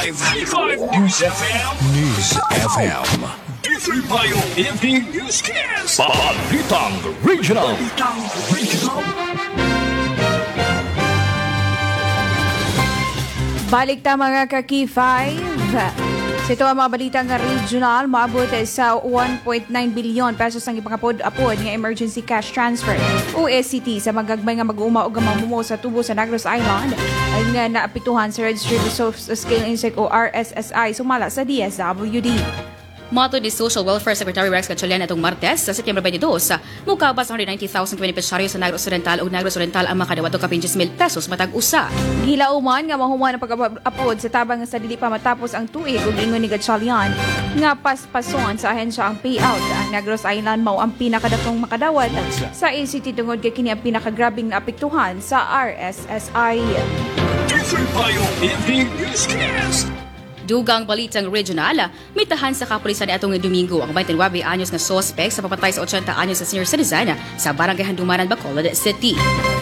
95 News FM. News FM. D3 Bayo Evening Newscast. Balitang Regional. Balik ta mga ka-Key 5. Sa ito ang mga balitang regional, maabot sa 1.9 bilyon pesos ang ipangapod-apod ng emergency cash transfer o SCT sa magagmay nga mag-uuma o gamamumo sa tubo sa Negros Island ay nga naapituhan sa Registered Resource Scale Insect o RSSI sumala sa DSWD. Mato ni Social Welfare Secretary Rex Gatchalian itong Martes sa Setyembre 22, mukabas 190,000 beneficiaryo sa Negros Oriental o Negros Oriental ang makadawato ka 20,000 pesos matag-usa. Gilauman nga mahuman ang pag-apod sa tabang sa dili pa matapos ang tuig ug ingon ni Gatchalian nga paspason sa ahensya ang payout. Ang Negros Island mao ang pinakadakong makadawat sa ACT tungod kay kini ang pinakagrabing naapektuhan sa RSSI. D3 Bayo Evening Newscast. Dugang balitang regional, mitahan sa kapulisan ni atong Domingo ang 29 anyos na sospek sa papatay sa 80 anyos na senior citizen sa Barangay Handumanan, Bacolod City.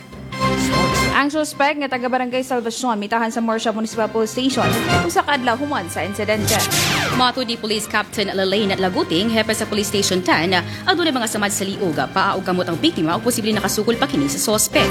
Ang suspect nga taga-barangay Salvacion mitahan sa Morsha Municipal Police Station usa ka adlaw human sa insidente. Mato ni Police Captain Lalaine Laguting, hepe sa Police Station 10, adunay mga samad sa liog, paaog gamot ang biktima o posible nakasukol pa kini sa suspect.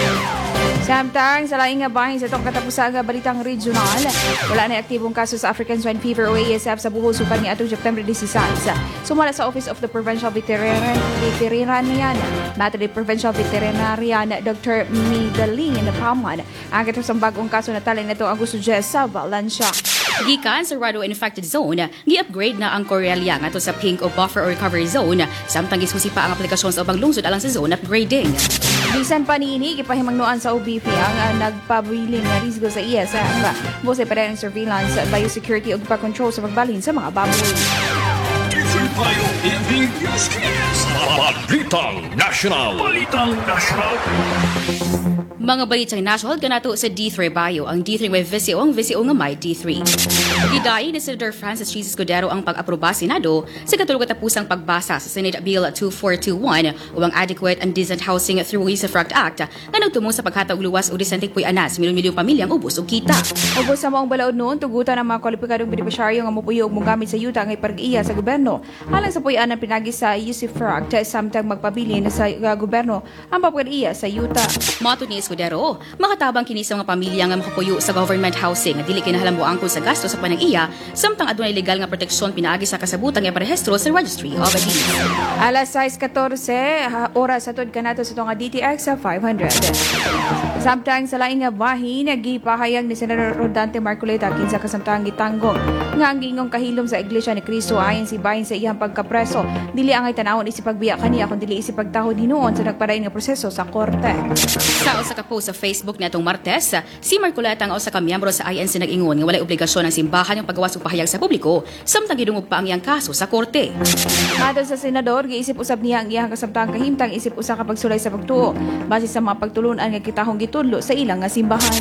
Samtang sa laing nga bahin sa itong katapusan nga balitang regional, wala na aktibong kaso sa African Swine Fever o ASF sa buhos upan ni atong September 16. Sumala sa Office of the Provincial Veterinarian, Maternity Provincial Veterinarian Dr. Midalene Paman, ang katapos bagong kaso na talin nito Agosto 10 sa Valencia. Gikan sa Rado Infected Zone, gi-upgrade na ang Corelia ngadto sa Pink o Buffer or Recovery Zone, samtang gisusi pa ang aplikasyon sa ubang lungsod alang sa zone upgrading. Bisan pa niini, gipahimangnuan sa OBP ang nagpabiling na risgo sa ESF. Bose pa rin ang surveillance, biosecurity ug pa-control sa pagbalhin sa mga baboy. D3 Bayo Evening Newscast. Balitang National. Mga balitang national kanato sa D3 Bayo, ang D3 may visio nga may D3. Gidayi ni Senator Francis Jesus Cordero ang pag-aproba Senado sa katulog katapusang pagbasa sa Senate Bill 2421 o ang Adequate and Decent Housing Through Usufruct Act nga nagtumong sa paghatag luwas o disenteng puy-anas milyon-milyong pamilyang ubos o kita. Ubos sa maong balaod noon, tugutan ang mga kwalipikadong benepisyaryo nga mupuyo og mogamit sa yuta nga ipargiya sa gobyerno alang sa puy-anan pinagi sa Usufruct samtang magpabili na sa gobyerno ang papag-iya sa yuta. Mato ni Escudero, makatabang kini sa mga pamilya nga makapuyo sa government housing at dili kinahanglan angkol sa gasto sa panag-iya samtang adunay legal nga proteksyon pinaagi sa kasabutan nga parehistro sa Registry of Deeds. Alas 6:14 oras sa tod kanato sa tunga DTX sa 500. Samtang sa laing nga bahin nagipahayag ni Senator Rodante Marcoleta kinsa kasamtang gitanggong nga ang gingong kahilom sa Iglesia ni Cristo ayon si bahin sa iyang pagkapreso dili angay tanawon isip pagbiya kaniya kundi dili isip pagtahod hinuon sa nagpadayon nga proseso sa korte. Sa usa ka post sa Facebook nitong Martes, si Marcoleta ang usa ka miyembro sa INC nag-ingon nga walay obligasyon ng simbahan ang paggawas og pahayag sa publiko samtang gidungog pa ang iyang kaso sa korte. Matod sa senador, giisip usab niya ang iyang kasamtang kahimtang isip usa ka pagsulay sa pagtuo base sa mga pagtulunan nga kitahong gitudlo sa ilang nga simbahan.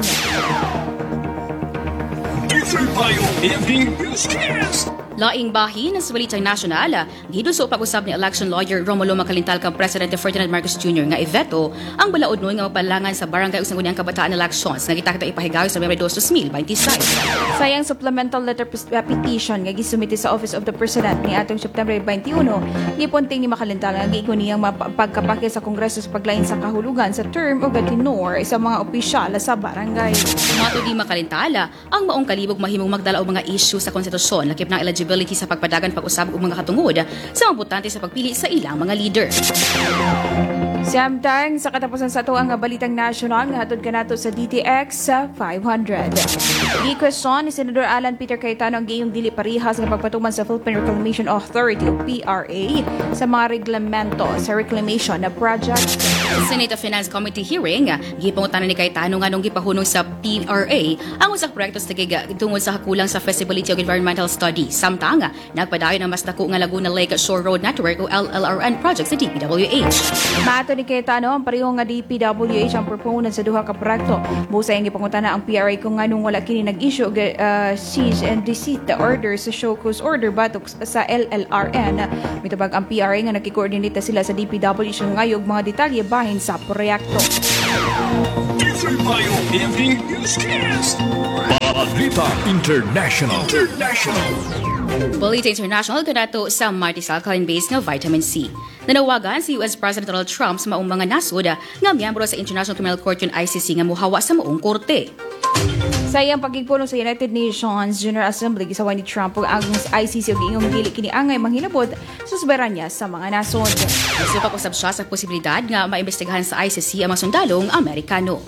D3 Bayo Evening Newscast. Laing bahin sa balitang nasyonal, giduso pag-usab ni election lawyer Romulo Makalintal kang Presidente Ferdinand Marcos Jr. nga iveto ang balaod nun nga mapalangan sa barangay ug sangguniang kabataan elections nga gitakda ipahigayon sa Nobyembre 2, 2026. Sayang supplemental letter petition nga gisumiti sa Office of the President ni atong September 21, gipunting ni Makalintal nga giingon niyang pagkapake sa Kongreso sa paglain sa kahulugan sa term o gatinor sa mga opisyal sa barangay. Mato di Makalintal, ang maong kalibog mahimong magdala og mga issue sa konstitusyon lakip ng eligibility sa pagpadagan pag-usab og mga katungod sa mga botante sa pagpili sa ilang mga leader. Samtang sa katapusan sa tuang balitang nasyonal nga hatod kanato sa DTX sa 500. Gi-question ni Senador Alan Peter Cayetano ang gayong dili parihas nga pagpatuman sa Philippine Reclamation Authority o PRA sa mga reglamento sa reclamation na project. Senate Finance Committee hearing, gipangutanan ni Cayetano nga nung gipahunong sa PRA ang usa ka proyekto sa tungod sa hakulang sa feasibility of environmental study. Samtang nagpadayon ang mas dako nga Laguna Lake Shore Road Network o LLRN project sa DPWH. Mato ni Cayetano ang pareho nga DPWH ang proponent sa duha ka proyekto. Busa ang gipangutana ang PRA kung nganong wala kini nag-issue og cease and desist order sa show cause order batok sa LLRN. Mitubag ang PRA nga nakikoordinate sila sa DPWH ngayog mga detalye bahin sa proyekto. D3 Bayo Evening Newscast. Balita International. Balita International kanato sa multi-alkaline base nga vitamin C. Nanawagan si US President Donald Trump sa maong mga nasod nga miyembro sa International Criminal Court yung ICC nga muhawa sa maong korte. Sa iyang pagigpuno sa United Nations General Assembly, gisawa ni Trump ang ICC ug ingong dili kini angay manghilabot sa soberanya sa mga nasod. Nagsupak usab siya sa posibilidad nga maimbestigahan sa ICC ang mga sundalong Amerikano.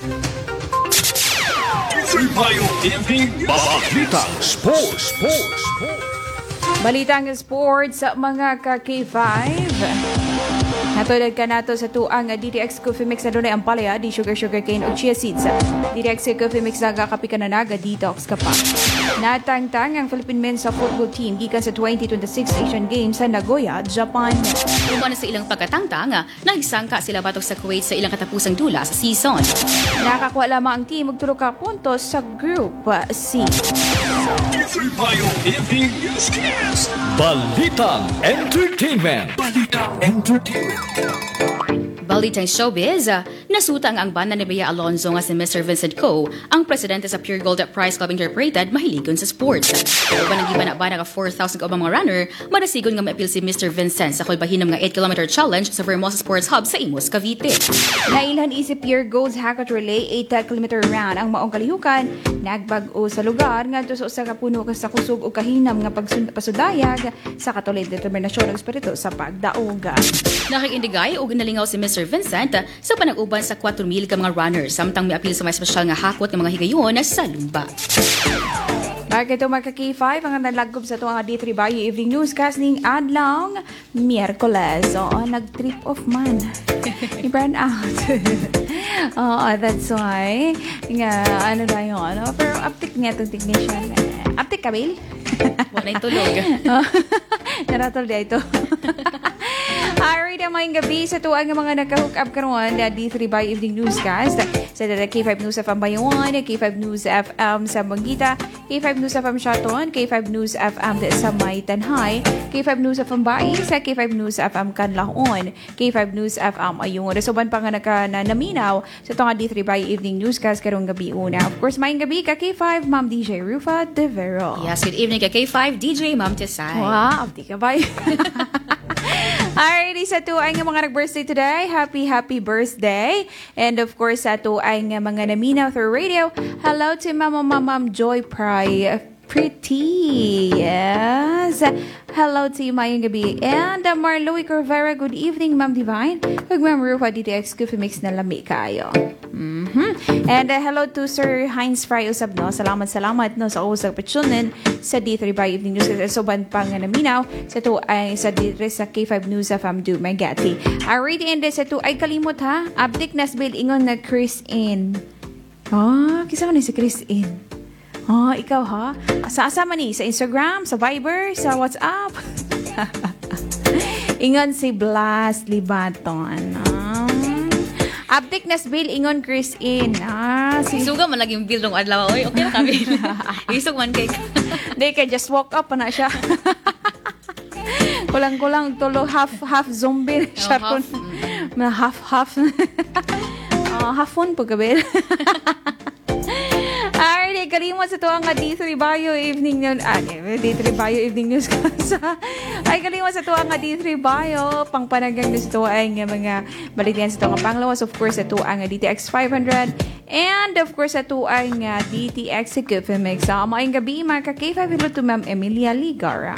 Bayo Evening Balita Sports. Balitang sports sa mga ka-K5. Natulad ka nato sa tuang DTX Coffee Mix na doon ang palaya, di sugar cane o chia seeds. DTX Coffee Mix na kapi ka na naga, detox ka pa. Natangtang ang Philippine men's football team gikan sa 2026 Asian Games sa Nagoya, Japan. Umano sa ilang pagkatangtang, nagsangka sila batok sa Kuwait sa ilang katapusang dula sa season. Nakakuha lamang ang team og 3 ka puntos sa Group C. Bayo Evening Newscast. Balitang Entertainment. Balitang showbiz, nasuta ang banda ni Bea Alonzo nga si Mr. Vincent Coe, ang presidente sa Pure Gold Prize Club Incorporated, mahiligon sa sports. Uban ang gibanabana ka 4,000 ka ubang mga runner, marasigon nga maapil si Mr. Vincent sa kulbahinam nga 8-kilometer challenge sa Vermosa Sports Hub sa Imus, Cavite. Nailhan isip Pure Gold's Hackett Relay 8-kilometer run ang maong kalihukan, nagbag-o sa lugar nga sa usa ka puno ka sa kusog o kahinam nga pasudayag sa katulid determinasyon ng espiritu sa pagdaog. Nakikindigay o ginalingaw si Mr. Vincent sa panag-uban sa 4,000 ka mga runners samtang may apil sa may espesyal nga hakot ng mga higayon sa lumba. Bakit ito mga K5 ang nalagkob sa tuwang D3 Bayo Evening Newscast ning adlong Miyerkules. Oo, nag-trip off man. I-burn out. Oo, that's why. Nga, ano na yun. Pero uptick niya itong technician. Uptick ka, Bill? Wala yung tulog. Naratol dia ito. Alright, ang mga gabi sa tuwang ng mga nagka-hook up karoon na D3 by Evening Newscast sa K5 News FM Bayawan, K5 News FM sa Banggita, K5 News FM Shaton, K5 News FM sa May Tanhay, K5 News FM Bai, sa K5 News FM Kanlaon, K5 News FM Ayung. Resoban pa nga naminaw sa tuwang D3 by Evening Newscast karong gabi una. Of course, may gabi ka K5, Ma'am DJ Rufa De Vero. Yes, good evening ka K5, DJ Ma'am Tesay. Wow, di ka ba? Alrighty, sa to ay nga mga nag-birthday today. Happy birthday. And of course, sa to ay nga mga naminaw through radio. Hello to Ma'am Joy Pry. Pretty. Yes. Hello to you, mayong gabi. And Marloy Corvera, good evening, Ma'am Divine. Huwag Ma'am Rufa, DTX Coffee Mix na lami kayo. And hello to Sir Heinz Fry Usab, no? Salamat no sa usag patsunin sa D3 by Evening News. So ban pang naminaw sa to ay sa D3 sa K5 News FM do Magati. Alright, and sa to ay kalimot ha. Update Nasbil ingon na Chris In. Kisa ka ni si Chris In. Ikaw ha? Sa man ni? Sa Instagram, sa Viber, sa WhatsApp? Ingon si Blas Libaton. Update Nasbil ingon Chris In. Isuga man lagi yung bill ng adlaw. Oy, okay na kami. Isog man kay. Hindi ka, just walk up pa na siya. Kulang-kulang tulo, half zombie na siya. Half. Half-on po gabi. Alright, kalimot sa tuwang D3 Bayo Evening News. D3 Bayo Evening News. Ay, kalimot sa tuwang D3 Bayo. Pangpanagang news to ay nga mga balitian sa tuwang panglawas. Of course, sa tuwang DTX 500. And of course, sa tuwang DTX Equipmix. Maayong gabi, mga ka-K5. Hello to Ma'am Emilia Ligara.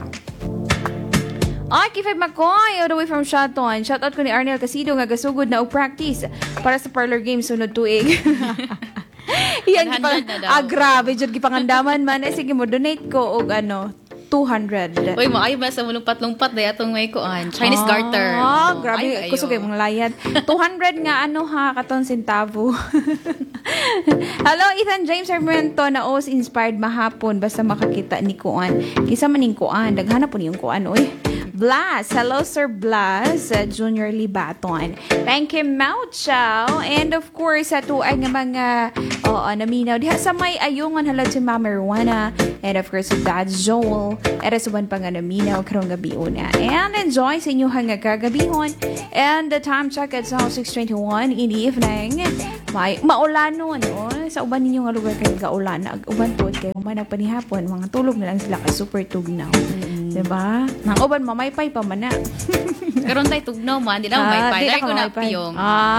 K5 Makoy, all the way from Shaton. Shoutout ko ni Arnel Casido nga gasugod na og practice para sa parlor game sunod tuig. Yan, grabe, dyan gipangandaman man. Sige mo, donate ko og 200. Uy, maayo ba sa mulumpat-lumpat na atong may kuan? Chinese garter. Grabe, kusog yung mga layad. 200 nga katon centavo. Hello, Ethan James Armento na os inspired mahapon basta makakita ni kuan. Kisa maning kuan, daghanap po niyong kuan, uy. Blas. Hello, Sir Blas. Junior Libaton. Thank you, Mau Chow. And of course, ato ay nga mga naminaw. Diha sa may ayungan halad si Mama Rwana. And of course, Dad Joel. Erasuban pa nga naminaw karong gabi una. And enjoy sa inyo hanga kagabihon. And the time check at 6:21 in the evening. May maulanon. Sa uban ninyo nga lugar kayo gaulan. Uban po kayo man nagpanihapon. Mga tulog na lang sila kay super tugnaw. Diba? Nang uban mamaypay pa man na. Karon tay tugnaw man, di lang may pay. Ko na piyong.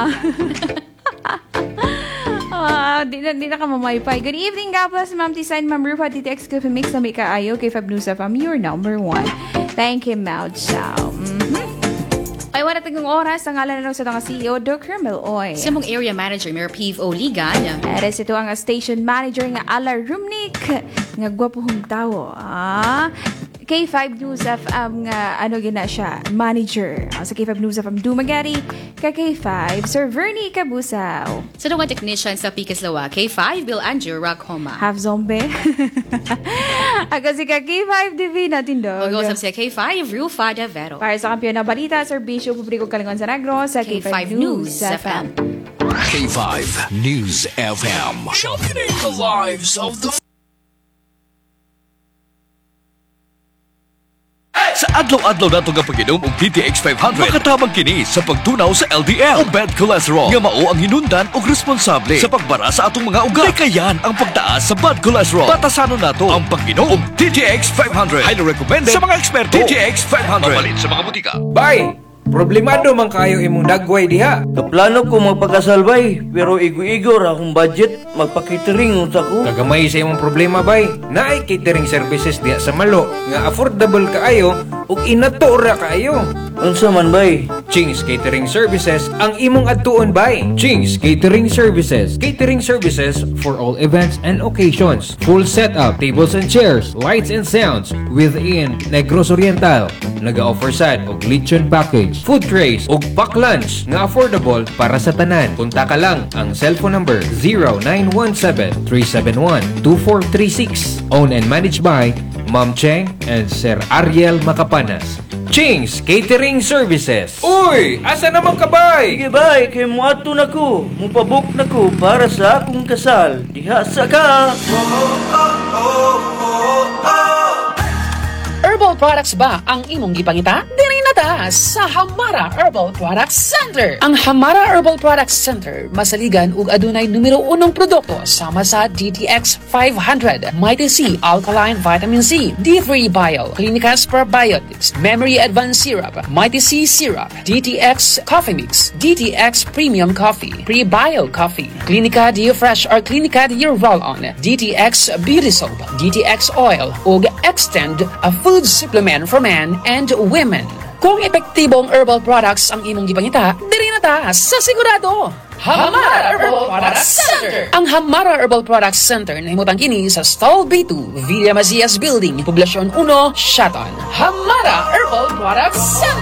Di na ka mamaypay. Good evening, God bless, Ma'am Tisay, Ma'am Rufa, DTX Coffee Mix na may kaayo kay Fab Nusa Fam, your number one. Thank you, Mau Chow. Ay, wala tagong oras. Ang ngalan na lang sa mga CEO, Doc Hermel Oy. Sa mong area manager, Mayor Piv O. Ligan. Eres ito ang station manager nga Ala Rumnik. Nga gwapong tao. K5 News FM nga gina siya, manager. Sa K5 News FM Dumagari, ka K5, Sir Vernie Cabusaw. Sa mga technician sa Picaslawa, K5, Bill Andrew Rockhoma. Half zombie. Ako si ka K5 TV natin do. Mag-uusap siya K5, Rufa de Vero. Para sa kampiyon na balita, Sir Bisyo Publiko Kalingon sa Negro, sa K5 News FM. K5 News FM. Championing the lives of the Sa adlaw-adlaw nato nga pag-inom og DTX 500, makatabang kini sa pagtunaw sa LDL o bad cholesterol nga mao ang hinundan og responsable sa pagbara sa atong mga ugat. Kayan ang pagtaas sa bad cholesterol. Batasanon nato ang pag-inom og DTX 500. Highly recommended sa mga eksperto. DTX 500. Mapalit sa mga butika. Bay, problemado man kayo imong dagway diha. Kaplano ko magpakasal bay, pero igo-igo ra akong budget, magpa-catering unsa ko. Kagamay sa imong problema bay. Naay catering services diha sa Malo nga affordable kaayo ug inato ra kaayo. Unsa man bay? Ching's Catering Services ang imong adtuon bay. Ching's Catering Services. Catering services for all events and occasions. Full setup, tables and chairs, lights and sounds within Negros Oriental. Naga-offer sad og lechon package, food trays ug pack lunch nga affordable para sa tanan. Punta ka lang ang cellphone number 0917-371-2436. Owned and managed by Ma'am Cheng and Sir Ariel Macapanas. Ching's Catering Services. Uy! Asa naman ka bay? Sige bay, kay muadto na ko. Mupabok na ko para sa akong kasal. Diha sa ka. Herbal products ba ang imong gipangita? Dili na ta sa Hamara Herbal Products Center. Ang Hamara Herbal Products Center masaligan ug adunay numero 1 produkto sama sa DTX 500, Mighty C Alkaline Vitamin C, D3 Bio, Clinicas Probiotics, Memory Advanced Syrup, Mighty C Syrup, DTX Coffee Mix, DTX Premium Coffee, Pre-Bio Coffee, Clinica Dio Fresh or Clinica Dio Roll-On, DTX Beauty Soap, DTX Oil ug Extend, a food supplement for men and women. Kung epektibong herbal products ang imong gipangita, diri na ta sa sigurado. Hamara Herbal Products Center. Ang Hamara Herbal Products Center nahimutang kini sa Stall B2, Villa Macias Building, Poblacion 1, Shaton. Hamara Herbal Products Center.